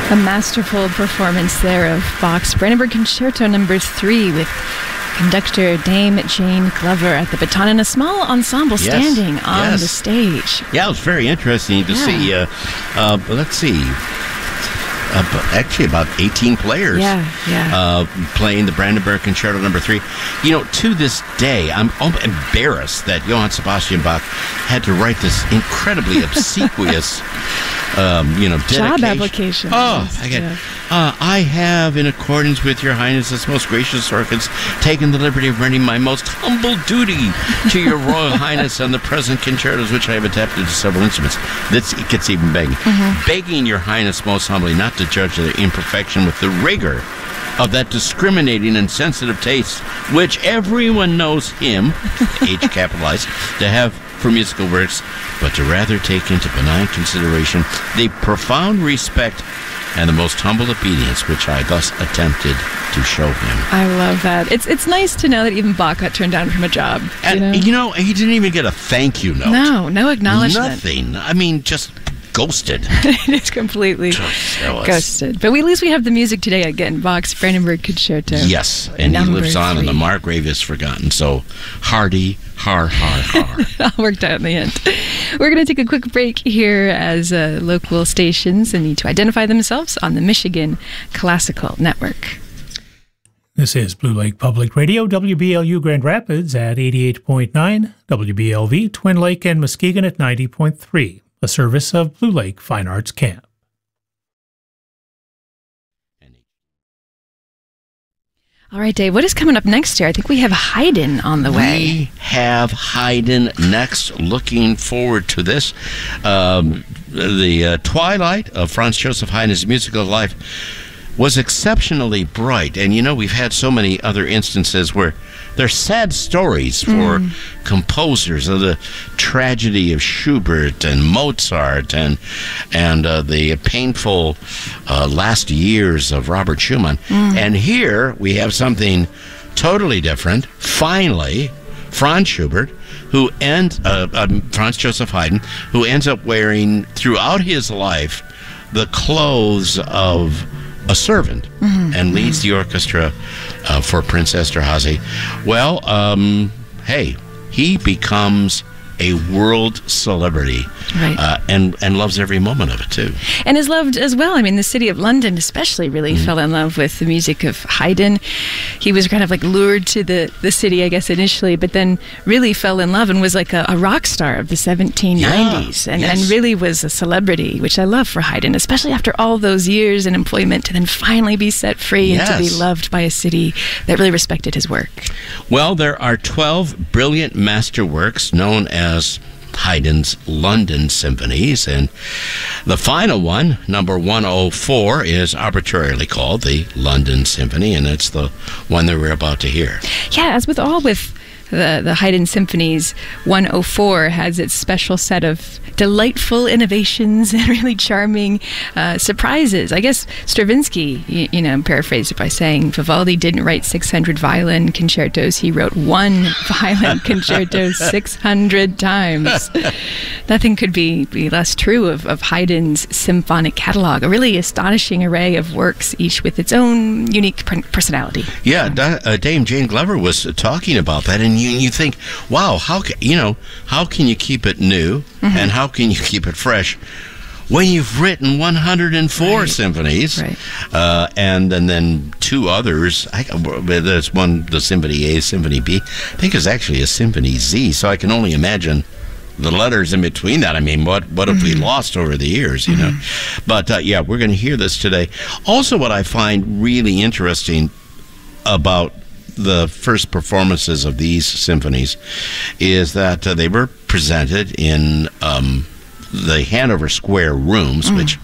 A masterful performance there of Bach's Brandenburg Concerto No. 3 with conductor Dame Jane Glover at the baton and a small ensemble standing on the stage. Yeah, it was very interesting to see. Let's see. Actually, about 18 players playing the Brandenburg Concerto No. 3. You know, to this day, I'm embarrassed that Johann Sebastian Bach had to write this incredibly obsequious dedication. Job application. I have, in accordance with your Highness's most gracious orchids, taken the liberty of rendering my most humble duty to your Royal Highness on the present concertos, which I have adapted to several instruments. It gets even begging. Begging your Highness most humbly not to judge their imperfection with the rigor of that discriminating and sensitive taste which everyone knows him, H capitalized, to have for musical works, but to rather take into benign consideration the profound respect and the most humble obedience which I thus attempted to show him. I love that. It's nice to know that even Bach got turned down from a job. And, he didn't even get a thank you note. No acknowledgement. Nothing. I mean, just ghosted. It's completely ghosted. But at least we have the music today again. Bach's Brandenburg Concerto. Yes, and he lives on, and the Margrave is forgotten. So, hardy, har. It all worked out in the end. We're going to take a quick break here as local stations need to identify themselves on the Michigan Classical Network. This is Blue Lake Public Radio, WBLU Grand Rapids at 88.9, WBLV Twin Lake and Muskegon at 90.3. A service of Blue Lake Fine Arts Camp. All right, Dave, what is coming up next here? I think we have Haydn on the way. We have Haydn next. Looking forward to this. The twilight of Franz Joseph Haydn's musical life was exceptionally bright. And, we've had so many other instances where there's sad stories for composers of the tragedy of Schubert and Mozart and the painful last years of Robert Schumann. And here we have something totally different. Finally, Franz Schubert, Franz Joseph Haydn, who ends up wearing throughout his life the clothes of a servant and leads the orchestra for Prince Esterhazy. Well, he becomes a world celebrity, and loves every moment of it too. And is loved as well. I mean, the city of London especially really fell in love with the music of Haydn. He was kind of like lured to the city, I guess, initially, but then really fell in love and was like a rock star of the 1790s and really was a celebrity, which I love for Haydn, especially after all those years in employment to then finally be set free and to be loved by a city that really respected his work. Well, there are 12 brilliant masterworks known as Haydn's London Symphonies, and the final one, number 104, is arbitrarily called the London Symphony, and it's the one that we're about to hear. Yeah, as with the Haydn Symphonies, 104 has its special set of delightful innovations and really charming surprises. I guess Stravinsky, paraphrased it by saying Vivaldi didn't write 600 violin concertos. He wrote one violin concerto 600 times. Nothing could be less true of Haydn's symphonic catalog, a really astonishing array of works, each with its own unique personality. Yeah, Dame Jane Glover was talking about that, and you think, wow, how can you keep it new and how can you keep it fresh when you've written 104 symphonies, and then two others? There's one, the Symphony A, Symphony B. I think it's actually a Symphony Z, so I can only imagine the letters in between that. I mean, what have we lost over the years, But, we're going to hear this today. Also, what I find really interesting about the first performances of these symphonies is that they were presented in the Hanover Square Rooms, which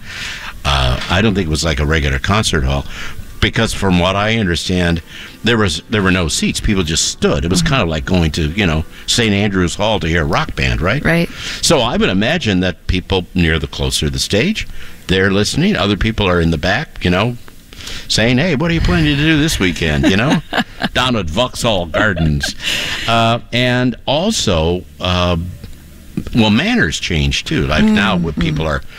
I don't think was like a regular concert hall, because from what I understand, there were no seats. People just stood. It was kind of like going to, St. Andrew's Hall to hear a rock band, right? Right. So I would imagine that people near the closer to the stage, they're listening. Other people are in the back, saying, hey, what are you planning to do this weekend, down at Vauxhall Gardens. And also, manners change, too. Like now, when people are